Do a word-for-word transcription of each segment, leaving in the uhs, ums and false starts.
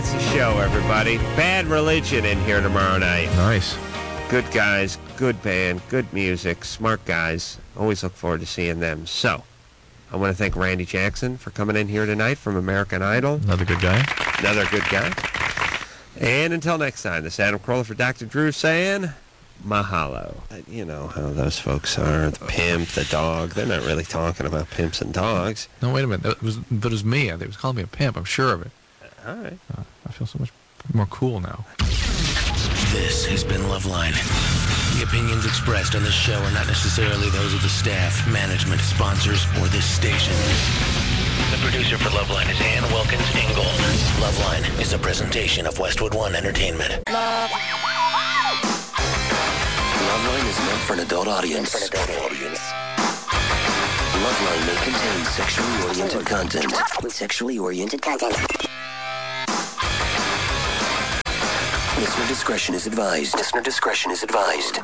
that's the show, everybody. Bad Religion in here tomorrow night. Nice. Good guys, good band, good music, smart guys. Always look forward to seeing them. So, I want to thank Randy Jackson for coming in here tonight from American Idol. Another good guy. Another good guy. And until next time, this is Adam Carolla for Doctor Drew saying, mahalo. You know how those folks are. The pimp, the dog. They're not really talking about pimps and dogs. No, wait a minute. That was, but it was me. They was calling me a pimp. I'm sure of it. All right. Uh, I feel so much more cool now. This has been Loveline. The opinions expressed on this show are not necessarily those of the staff, management, sponsors, or this station. The producer for Loveline is Ann Wilkins Ingold. Loveline is a presentation of Westwood One Entertainment. Love. Loveline is meant for an adult audience. For an adult audience. Loveline may contain sexually oriented content. Sexually oriented content. Listener discretion is advised. Listener discretion is advised.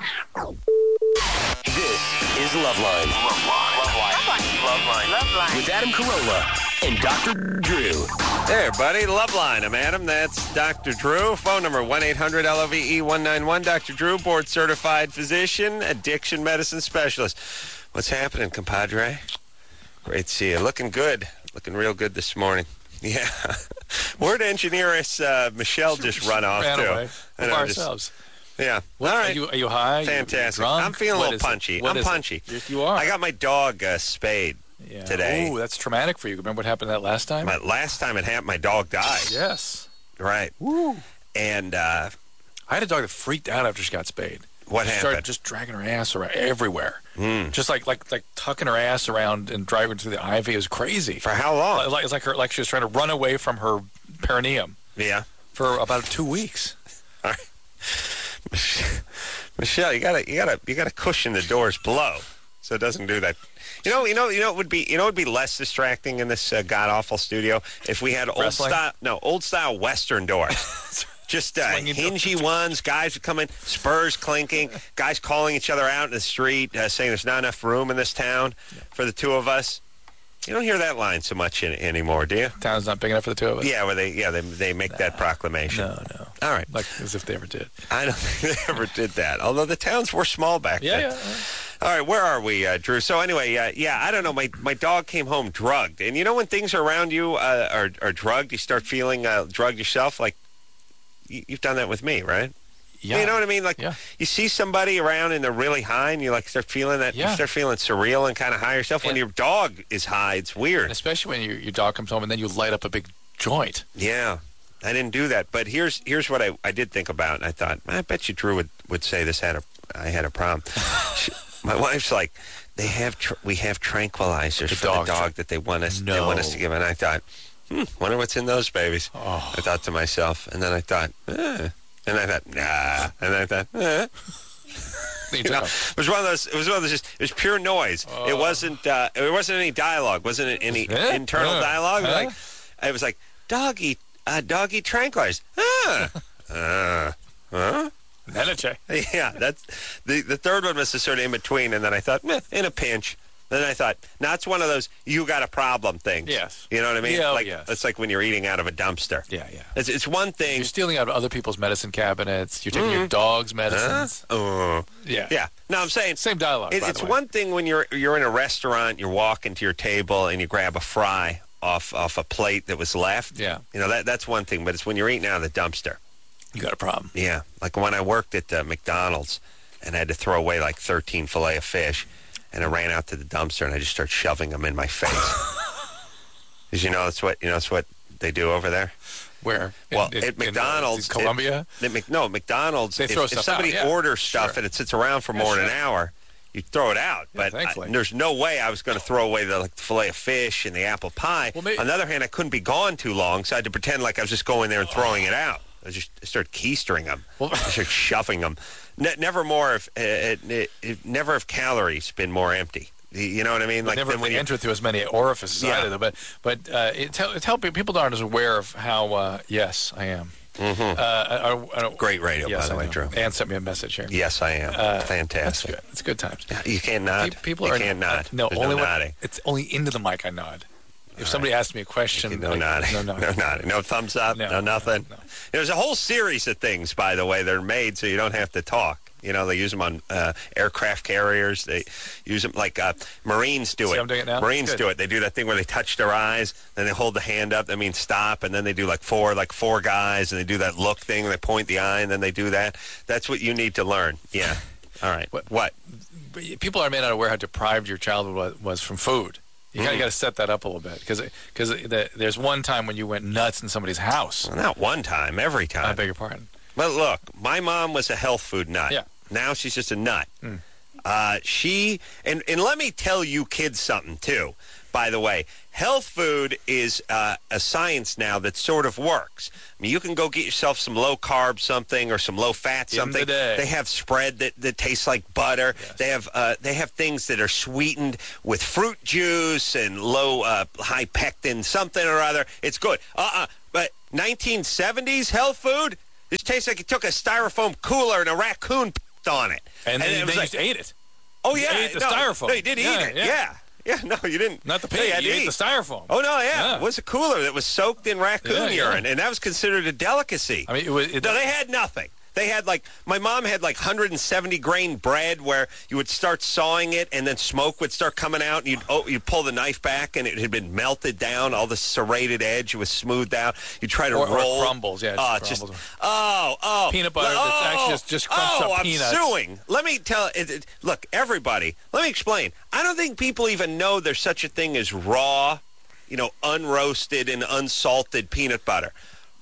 This is Loveline. Loveline. Loveline. Loveline. Loveline. With Adam Carolla and Doctor Drew. Hey, everybody. Loveline. I'm Adam. That's Doctor Drew. Phone number one eight hundred L O V E one nine one. Doctor Drew, board-certified physician, addiction medicine specialist. What's happening, compadre? Great to see you. Looking good. Looking real good this morning. Yeah. Where'd engineeress uh, Michelle just run off Ran to? away. I know, ourselves. Just, yeah. What, All right. Are you, are you high? Fantastic. You drunk? I'm feeling What a little punchy. I'm punchy. It? You are. I got my dog uh, spayed yeah. today. Oh, that's traumatic for you. Remember what happened that last time? My, last time it happened, my dog died. Yes. Right. Woo. And uh, I had a dog that freaked out after she got spayed. What she happened? Started just dragging her ass around everywhere. Mm. Just like like like tucking her ass around and driving through the ivy. It was crazy. For how long? Like, it's like her like she was trying to run away from her perineum. Yeah. For about two weeks. All right. Michelle, you gotta you gotta you gotta cushion the doors below so it doesn't do that. You know, you know, you know, it would be, you know, it would be less distracting in this uh, god awful studio if we had old Wrestling? style, no, old style Western doors. Just uh, hingy doors. Ones, guys would come in, spurs clinking, guys calling each other out in the street, uh, saying there's not enough room in this town for the two of us. You don't hear that line so much in, anymore, do you? Town's not big enough for the two of us? Yeah, where they, yeah, they, they make nah, that proclamation. No, no. All right. Like as if they ever did. I don't think they ever did that, although the towns were small back yeah, then. Yeah, yeah. All right, where are we, uh, Drew? So anyway, uh, yeah, I don't know. My my dog came home drugged. And you know when things around you uh, are, are drugged, you start feeling uh, drugged yourself? Like, you, you've done that with me, right? Yeah. You know what I mean? Like, yeah. You see somebody around and they're really high, and you like start feeling that. Yeah. You start feeling surreal and kind of high yourself. And, when your dog is high, it's weird. And especially when your your dog comes home and then you light up a big joint. Yeah, I didn't do that. But here's here's what I, I did think about. And I thought, I bet you Drew would, would say this had a I had a problem. she, my wife's like, they have tr- we have tranquilizers the for dog the dog tra- that they want us no. they want us to give. And I thought, hmm, wonder what's in those babies. Oh. I thought to myself, and then I thought, eh. And I thought, nah. And I thought, eh. You know, it was one of those. It was one of those. Just, it was pure noise. Uh, it wasn't. Uh, it wasn't any dialogue. Wasn't any eh? internal uh, dialogue. Huh? Like it was like doggy, uh, doggy tranquilizers. Ah, uh, huh? Then a check. Yeah, that's the the third one was the sort of in between, and then I thought, meh, in a pinch. Then I thought, now it's one of those you got a problem things. Yes. You know what I mean? Yeah, like yes. It's like when you're eating out of a dumpster. Yeah, yeah. It's it's one thing. You're stealing out of other people's medicine cabinets. You're taking Mm. your dog's medicines. Huh? Uh, yeah. Yeah. No, I'm saying Same dialogue. It, by it's the way. one thing when you're you're in a restaurant, you're walking to your table, and you grab a fry off off a plate that was left. Yeah. You know that that's one thing, but it's when you're eating out of the dumpster. You got a problem. Yeah. Like when I worked at uh, McDonald's and I had to throw away like thirteen fillet of fish, and I ran out to the dumpster and I just started shoving them in my face. Because you know that's what you know that's what they do over there. Where? Well, in, at in, McDonald's, in Columbia. It, at Mc, no, McDonald's. They if, throw if stuff somebody out, yeah. orders stuff Sure. and it sits around for Yeah, more sure. than an hour, you throw it out. Yeah, but I, thankfully. there's no way I was going to throw away the, like, the fillet of fish and the apple pie. Well, maybe, On the other hand, I couldn't be gone too long, so I had to pretend like I was just going there and throwing it out. I just I started keistering them. Well, I started shoving them. Ne- never more of uh, it, it, never have calories been more empty. You know what I mean? Like never when you enter through as many orifices Yeah. either. But but uh, it tell tell people people aren't as aware of how. Uh, yes, I am. Mm-hmm. Uh, I, I, I, Great radio, yes, by the I way, know. Drew. Ann sent me a message here. Yes, I am. Uh, Fantastic. That's good. It's good times. You can't nod. Pe- People you are can't nod. Uh, no, There's only no when, nodding. it's only into the mic I nod. If somebody asked me a question, No like, nodding. no, No, no, nodding. No thumbs up. No, No, nothing. no, no. There's a whole series of things, by the way, that are made so you don't have to talk. You know, they use them on uh, aircraft carriers. They use them like uh, Marines do See it. how I'm doing it now? Marines Good. do it. They do that thing where they touch their eyes, then they hold the hand up. That means stop, and then they do like four, like four guys, and they do that look thing. They point the eye, and then they do that. That's what you need to learn. Yeah. All right. What? What? But people are may not aware how deprived your childhood was, was from food. You kind of Mm. got to set that up a little bit because because the, there's one time when you went nuts in somebody's house. Well, not one time. Every time. I beg your pardon. But look, my mom was a health food nut. Yeah. Now she's just a nut. Mm. Uh, she and and let me tell you kids something too. By the way, health food is uh, a science now that sort of works. I mean, you can go get yourself some low carb something or some low fat Give 'em something. the day. They have spread that, that tastes like butter. Yes. They have uh, they have things that are sweetened with fruit juice and low uh, high pectin something or other. It's good. Uh-uh. But nineteen seventies health food, this tastes like you took a styrofoam cooler and a raccoon on it. And, then, it then was you like, just ate it. oh you yeah, ate the no, styrofoam. No, you did Yeah, eat it. yeah. Yeah. yeah, no, you didn't. Not the No, you pig. had You to ate eat. the styrofoam. Oh no, yeah. Yeah. It was a cooler that was soaked in raccoon Yeah, yeah. urine, and that was considered a delicacy. I mean, it was. It, No, they had nothing. They had like, my mom had like one hundred seventy grain bread where you would start sawing it and then smoke would start coming out and you'd, oh, you'd pull the knife back and it had been melted down. All the serrated edge was smoothed out. You try to Or- or roll. crumbles, yeah, Oh, just just, crumbles. oh, oh. Peanut butter oh, that's actually just- just crunched oh, up I'm peanuts. suing. Let me tell, it, it, look, everybody, let me explain. I don't think people even know there's such a thing as raw, you know, unroasted and unsalted peanut butter.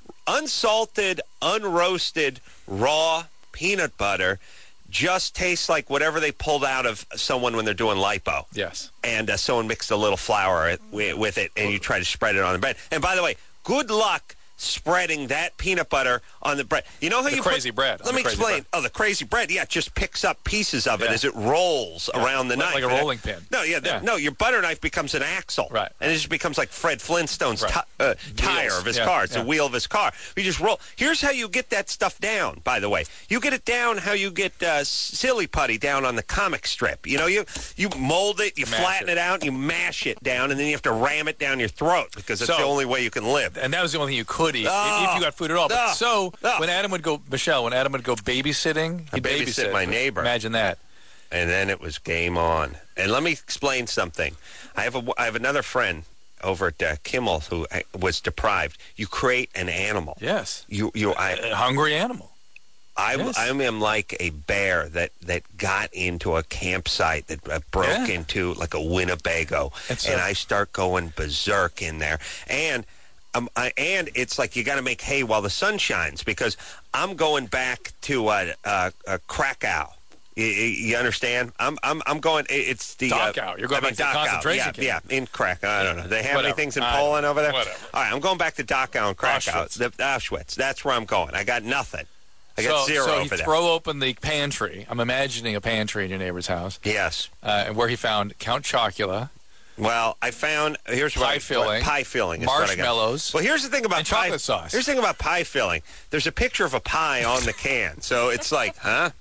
Unsalted, unroasted, raw peanut butter just tastes like whatever they pulled out of someone when they're doing lipo. yes. And uh, someone mixed a little flour with, with it, and you try to spread it on the bread. And by the way, good luck spreading that peanut butter on the bread. You know how The you crazy put, bread, on Let the me crazy explain. bread. Oh, the crazy bread. Yeah, it just picks up pieces of it Yeah. as it rolls Yeah. around the Like- knife. like a And that- rolling pin. No, yeah, the- Yeah. no. Your butter knife becomes an axle, Right. And it just becomes like Fred Flintstone's Right. ti- uh, tire Wheels. of his Yeah, car. It's yeah. a wheel of his car. You just roll. Here's how you get that stuff down. By the way, you get it down how you get uh, silly putty down on the comic strip. You know, you you mold it, you Mash flatten it. it out, you mash it down, and then you have to ram it down your throat because that's So- the only way you can live. And that was the only thing you could eat if- Oh. if you got food at all. But Oh. so Oh. when Adam would go, Michelle, when Adam would go babysitting, he'd babysit babysit my neighbor. Imagine that. And then it was game on. And let me explain something. I have a, I have another friend over at uh, Kimmel who uh, was deprived. You create an animal. Yes. You you I A hungry animal. I, yes. I am like a bear that, that got into a campsite that uh, broke Yeah. into like a Winnebago, It's and a- I start going berserk in there. And um, I, and it's like you got to make hay while the sun shines because I'm going back to uh, uh, uh, Krakow. You, you understand? I'm I'm I'm going. It's the Dachau. You're going I mean, back to the Dachau. concentration yeah, camp. Yeah, in Krakow. I don't know. They have any Whatever. things in I Poland don't over there? Whatever. All right, I'm going back to Dachau and Krakow. Auschwitz. The, Auschwitz. That's where I'm going. I got nothing. I got so, zero so over he there. throw open the pantry. I'm imagining a pantry in your neighbor's house, Yes. uh, where he found Count Chocula, Well, I found here's what Pie I, filling, what, pie filling, is what I got. marshmallows, Well, here's the thing about and pie, chocolate sauce. Here's the thing about pie filling. There's a picture of a pie on the can, so it's like, huh?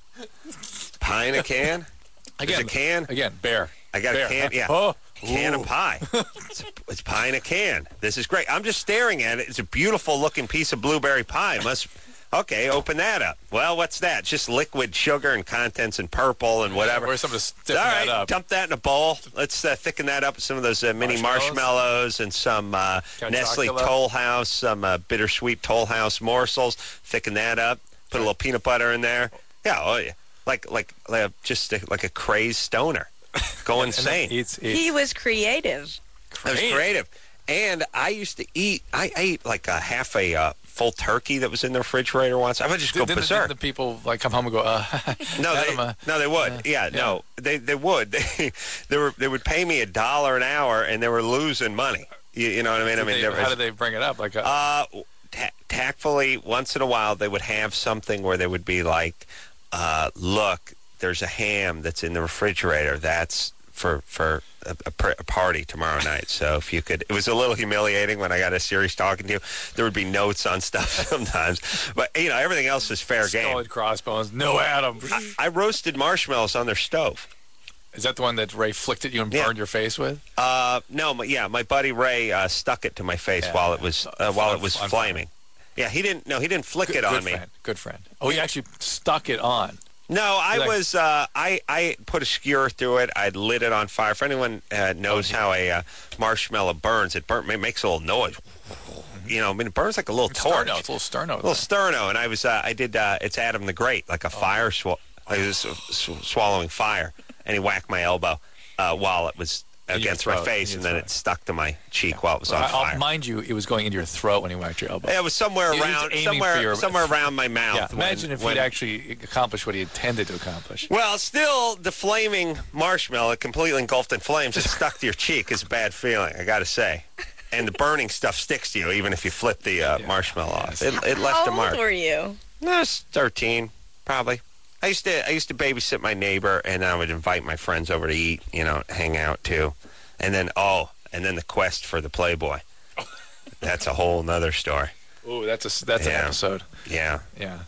Pie in a can? There's again, a can. Again, bear. I got bear. a can. Yeah, Oh, can ooh. of pie. It's, it's pie in a can. This is great. I'm just staring at it. It's a beautiful looking piece of blueberry pie. It must. Okay, open that up. Well, what's that? It's just liquid sugar and contents and purple and whatever. Where's something to stiffen All right, that up? dump that in a bowl. Let's uh, thicken that up with some of those uh, mini Marshmallows? marshmallows and some uh, Count Nestle Chocula? Toll House, some uh, bittersweet Toll House morsels. Thicken that up. Put a little peanut butter in there. Yeah, oh yeah, like like, like just a, like a crazed stoner, go And then insane. Eats, eats. He was creative. That was creative. And I used to eat. I ate like a half a uh, full turkey that was in the refrigerator once. I would just go Didn't, berserk. didn't the people like come home and go, uh, No, they, Adam, uh, no, they would. uh, yeah, yeah. no, they they would. They they were they would pay me a dollar an hour, and they were losing money. You, you know what I mean? I mean, they- there how was- did they bring it up? Like, a, uh, ta- tactfully, once in a while, they would have something where they would be like, uh, "Look, there's a ham that's in the refrigerator. That's for for a, a, pr- a party tomorrow night. So if you could," it was a little humiliating when I got a series talking to you. There would be notes on stuff sometimes, but you know, everything else is fair skull game. and crossbones. No, Adam. I, I roasted marshmallows on their stove. Is that the one that Ray flicked at you and Yeah. burned your face with? Uh, no, my, yeah, my buddy Ray uh, stuck it to my face Yeah, while yeah. it was uh, while it was On- on flaming. Yeah, he didn't. No, he didn't flick Good, it on good me. friend. Good friend. Oh, he actually stuck it on. No, I Like- was. Uh, I I put a skewer through it. I lit it on fire. For anyone uh, knows how a uh, marshmallow burns, it burn, it makes a little noise. You know, I mean, it burns like a little torch, Sterno. It's a little sterno. a little sterno. And I was. Uh, I did. Uh, it's Adam the Great, like a fire swallow. I was uh, sw- swallowing fire, and he whacked my elbow uh, while it was In your against my throat, face, in and your then throat. it stuck to my cheek while it was on I- I'll- fire. mind you, it was going into your throat when he whacked your elbow. It was somewhere He was around, aiming for somewhere, your- somewhere around my mouth. Yeah, when- imagine if when- he'd actually accomplished what he intended to accomplish. Well, still, the flaming marshmallow completely engulfed in flames and stuck to your cheek is a bad feeling, I got to say. And the burning stuff sticks to you, even if you flip the uh, Yeah. marshmallow Yes. off. It, it left How a mark. old were you? I was thirteen, probably. I used to I used to babysit my neighbor, and I would invite my friends over to eat, you know, hang out too. And then, oh, and then the quest for the Playboy. That's a whole nother story. Ooh, that's a that's an Yeah. episode. Yeah. Yeah.